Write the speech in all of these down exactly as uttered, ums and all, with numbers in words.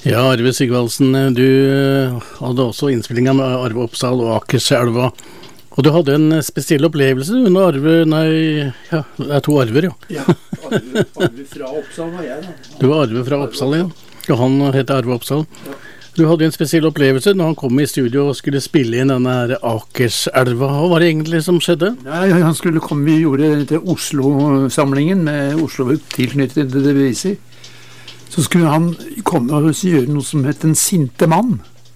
Ja, Arve Sigvaldsen, du hadde også innspillinga med Arve Oppsal og Akerselva. Og du hadde en spesiell opplevelse under Arve, nei, ja, det er to Arver, ja. Ja, Arve, Arve fra Oppsal var jeg da. Du var Arve fra Oppsal, ja. Og han heter Arve Oppsal. Ja. Du hadde en spesiell opplevelse når han kom i studio og skulle spille inn denne her Akerselva. Hva var det egentlig som skjedde? Nei, han skulle komme, vi gjorde til Oslo-samlingen med Oslo tilknyttet til det beviser. Så skulle han komme og gjøre noe som het En sinte mann.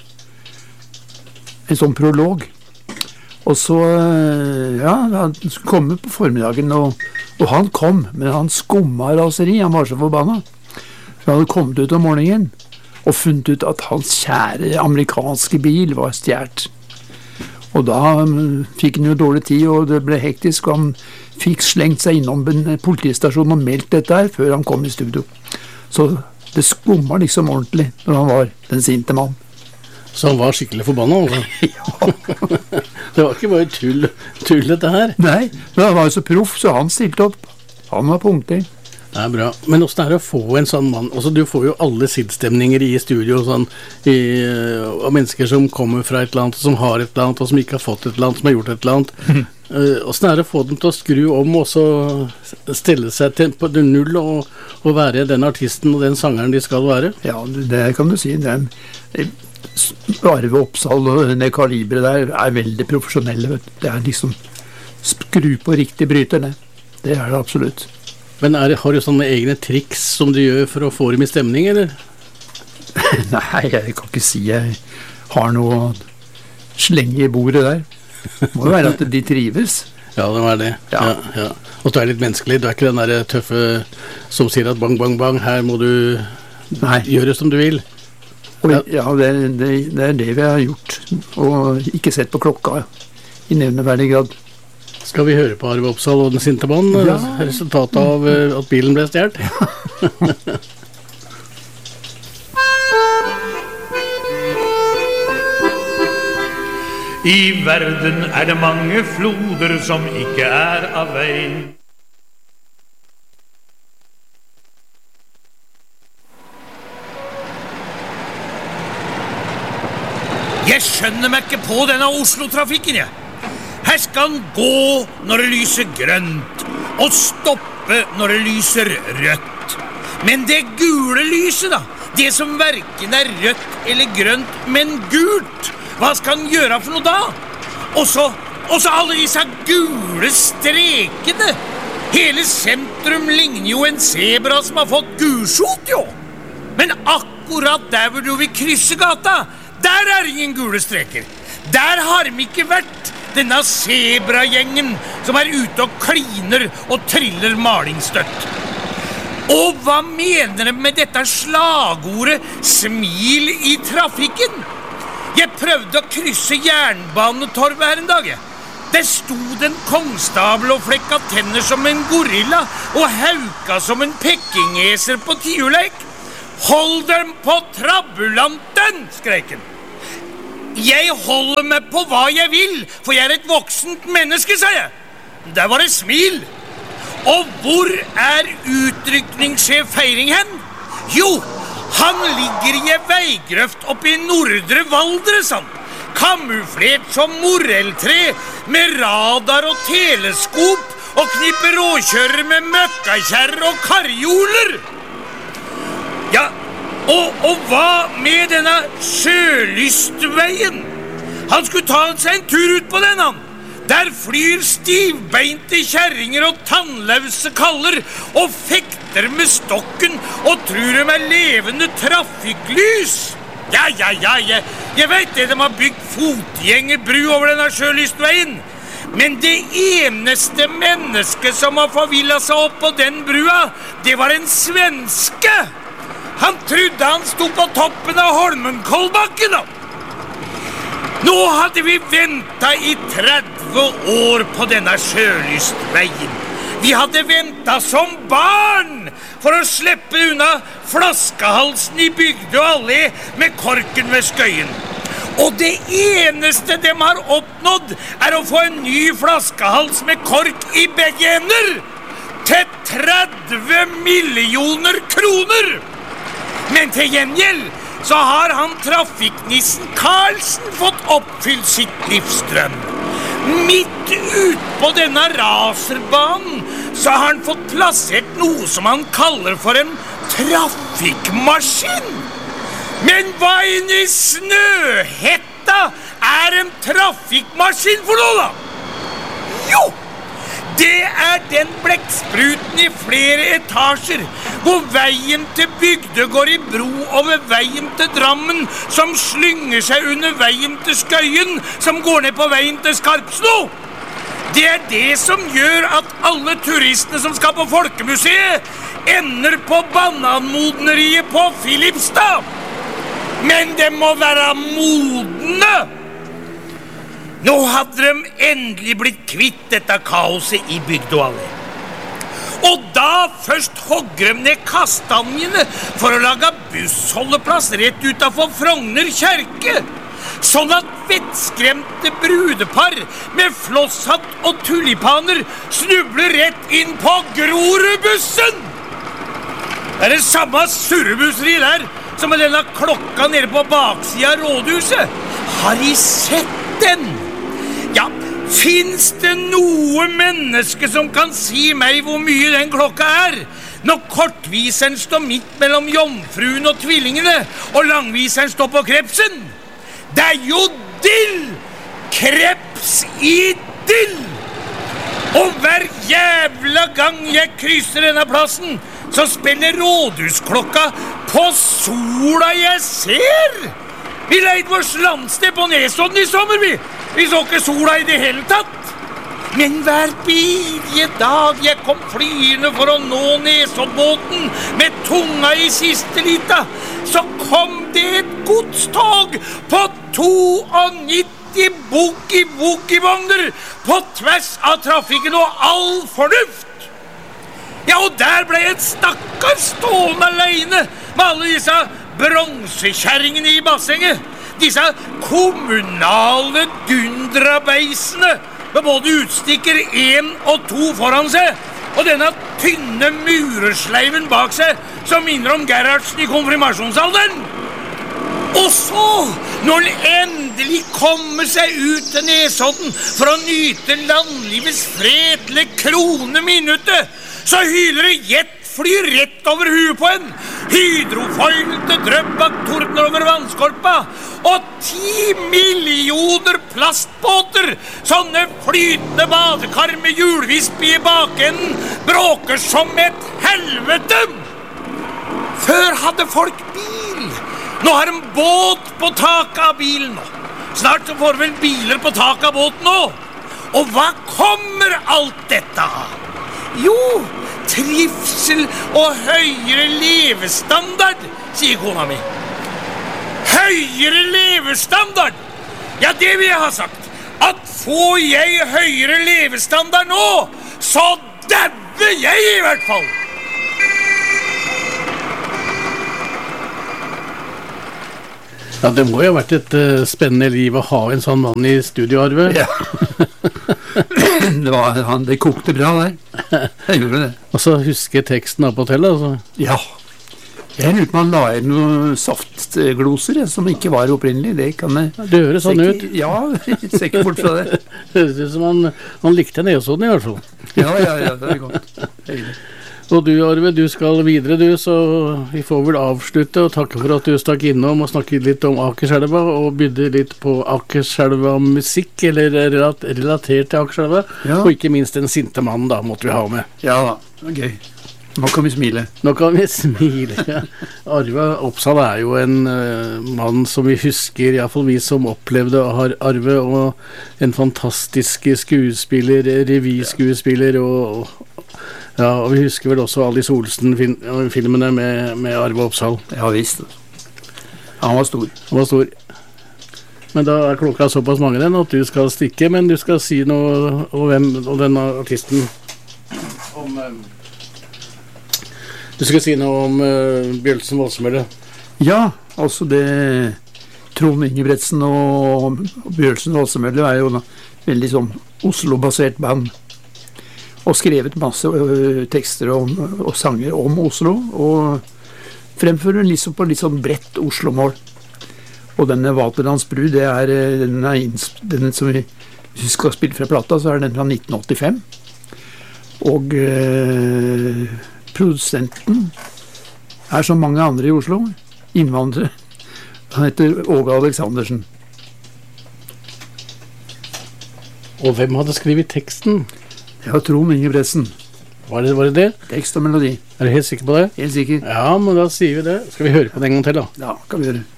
En sånn prolog. Og så, ja, han skulle komme på formiddagen, og, og han kom, men han skumma raseri, han var så forbanna. Så han hadde kommet ut om morgenen, og funnet ut at hans kjære amerikanske bil var stjert. Og da fikk han jo dårlig tid, og det ble hektisk, og han fikk slengt seg innom politistasjonen og meldt dette her, før han kom i studio. Så det skumma liksom ordentlig når han var den sinte mann. Så han var skikkelig forbanna, altså? Ja. Det var ikke bare tull, tull dette her? Nei, men han var jo så proff, så han stilte opp. Han var punktig. Det er bra. Men hvordan er det å få en sånn mann? Altså, du får jo alle sinnsstemninger i studio, sånn, i, av mennesker som kommer fra et eller annet, som har et eller annet, og som ikke har fått et eller annet, som har gjort et eller annet. Mm. Uh, hvordan er det å få dem til å skru om, og så stille seg til, på null, og, og være den artisten og den sangeren de skal være? Ja, det kan du si. Det er, Arve Oppsal og det kalibret der er veldig profesjonelle. Vet du. Det er liksom skru på riktig bryter, det. Det er det absolutt. Men er, har du sånne egne triks som du gjør for å få dem i stemning, eller? Nei, jeg kan ikke si jeg har noe å slenge i bordet der. Det må jo være at de trives. Ja, det var det. Ja. Ja, ja. Og du er litt menneskelig. Du er ikke den der tøffe som sier at bang, bang, bang, her må du Nei. Gjøre som du vil. Og, ja, det, det, det er det vi har gjort. Og ikke sett på klokka i nevneverdig grad. Skal vi høre på Arve Oppsal og Den sinte mann? Ja. Resultatet av uh, at bilen ble stjert? Ja. I verden er det mange floder som ikke er av veien. Jeg skjønner meg ikke på denne Oslo-trafikken, jeg. Her skal han gå når det lyser grønt, og stoppe når det lyser rødt. Men det gule lyset da, det som hverken er rødt eller grønt, men gult, hva skal han gjøre for noe da? Og så, og så alle disse gule strekene. Hele sentrum ligner jo en zebra som har fått gulsot, jo. Men akkurat der hvor du vil krysse gata, der er ingen gule streker. Der har de ikke vært. Denne zebra-gjengen som er ute og kliner og triller malingsstøtt. Og hva mener de med dette slagordet smil i trafikken? Jeg prøvde å krysse Jernbanetorvet her en dag. Der stod en kongstabel og flekka tenner som en gorilla og hauka som en pekkingeser på tiurleik. Hold dem på trabulanten, skrek han. Jeg holder meg på hva jeg vil, for jeg er et voksent menneske, sa jeg. Der var det smil. Og hvor er utrykningssjef Feiring hen? Jo, han ligger i en veigrøft oppe i Nordre Valdres, han. Kamuflert som morelltre, med radar og teleskop, og knipper råkjører med møkkakjerr og karjoler. Ja, Og, og hva med denne sjølystveien? Han skulle ta seg en tur ut på den, han. Der flyr stivbeinte kjerringer og tannløse kaller og fekter med stokken og tror de er levende trafikklys. Ja, ja, ja, jeg, jeg vet det, de har bygd fotgjengerbru over denne sjølystveien. Men det eneste mennesket som har forvillet seg opp på den brua, det var en svenske. Han trodde han stod på toppen av Holmenkollbakken da. Nå hadde vi ventet i tretti år på denne sjølystveien. Vi hadde ventet som barn for å slippe unna flaskehalsen i Bygdø allé med korken ved Skøyen. Og det eneste de har oppnådd er å få en ny flaskehals med kork i begge ender. Til tretti millioner kroner. Men til gjengjeld så har han trafikknissen Karlsen fått oppfylt sitt livsdrøm. Midt ut på denne raserbanen så har han fått plassert noe som han kaller for en trafikkmaskin. Men hva inn i snøhetta er en trafikkmaskin for noe da? Jo, det er den blekkspruten i flere etasjer, hvor veien til Bygdø går i bro over veien til Drammen, som slynger seg under veien til Skøyen, som går ned på veien til Skarpsno. Det er det som gjør at alle turistene som skal på Folkemuseet ender på bananmodneriet på Filipstad. Men det må være modne! Nå hadde de endelig blitt kvitt dette kaoset i Bygdø. Og da først hogger de ned kastanjene for å lage bussholdeplass rett utenfor Frogner kjerke. Sånn at vettskremte brudepar med flosshatt og tulipaner snubler rett inn på Grorudbussen. Det er det samme surrebusseri der som er denne klokka nede på baksiden av rådhuset. Har I sett den? Ja, finns det noe menneske som kan si meg hvor mye den klokka er? Når kortviseren står midt mellom jomfruen og tvillingene, og langviseren står på krepsen? Det er jo dill! Kreps I dill! Og hver jævla gang jeg krysser denne plassen, så spiller rådhusklokka på sola jeg ser. Vi leide vårs landsted på Nesodden I sommer, vi. Vi så ikke sola I det hele tatt. Men hver bidige dag jeg kom flyende for å nå Nesoddbåten med tunga I siste lita, så kom det et godstog på nittito boogie-woogie-vogner på tvers av trafikken og all fornuft. Ja, og der ble et stakkar stående alene med alle disse bronsekjerringene I bassenget. Disse kommunale dundrabeisene med både utstikker en og to foran seg, og denne tynne muresleiven bak seg som minner om Gerhardsen I konfirmasjonsalderen. Og så, når han endelig kommer seg ut til Nesodden for å nyte landlivets fredle kroneminuttet, så hyler det jetfly rett over huet på en, hydrofoilte drøbbak tordner over vannskorpa, og ti millioner plastbåter, sånne flytende badekar med hjulvisp I bakenden, bråker som et helvete. Før hadde folk bil. Nå har de båt på taket av bilen nå. Snart så får vel biler på taket av båten nå. Og hva kommer alt dette av? Jo, trivsel og høyere levestandard, sier kona mi. Høyere levestandard? Ja, det vil jeg ha sagt. At får jeg høyere levestandard nå, så dauer jeg I hvert fall. Ja, det må jo ha vært et uh, spennende liv å ha en sånn mann I studio, Arve. Ja. det, var, han, det kokte bra der. Jeg gjorde det. Og så husker jeg teksten av på hotellet, altså. Ja. Jeg lurer på om han la inn noen softgloser som ikke var opprinnelig. Det kan jeg... Det høres sånn ut. Ja, jeg ser ikke bort fra det. Det høres ut som han, han likte Nesodden I hvert fall. Ja, ja, ja, det er godt. Og du, Arve, du skal videre, du, så vi får vel avslutte og takke for at du stakk innom og snakket litt om Akerselva og bydde litt på Akerselva musikk, eller relat relatert til Akerselva, ja. Og ikke minst den sinte mannen da, måtte vi ha med. Ja da, det var gøy. Nå kan vi smile. Nå kan vi smile, ja. Arve Oppsal er jo en uh, mann som vi husker, I hvert fall vi som opplevde har Arve, og en fantastisk skuespiller, revyskuespiller, og, og ja, og vi husker vel også Alice Olsen-filmene med, med Arve Oppsal. Ja, visst. Han var stor. Han var stor. Men da er klokka såpass mange den at du skal stikke, men du skal si noe om hvem, om denne artisten. Om, um, du skal si noe om uh, Bjølsen Valsemølle. Ja, altså det Trond Ingebretsen og Bjølsen Valsemølle er jo en veldig sånn Oslo-basert band. Og skrevet masse ø, tekster om, og sanger om Oslo, og fremfører den liksom på litt sånn bredt Oslo-mål. Og denne Vaterlands bru, det er eh, den, er inns- den som vi, hvis vi skal spille fra plata, så er den fra nitten åttifem. Og eh, produsenten er som mange andre i Oslo, innvandrere. Han heter Åge Aleksandersen. Og hvem hadde skrevet teksten? Jeg har Trond Ingebretsen. Var det, var det det? Tekst og melodi. Er du helt sikker på det? Helt sikker. Ja, men da sier vi det. Skal vi høre på det en gang til da? Ja, kan vi gjøre.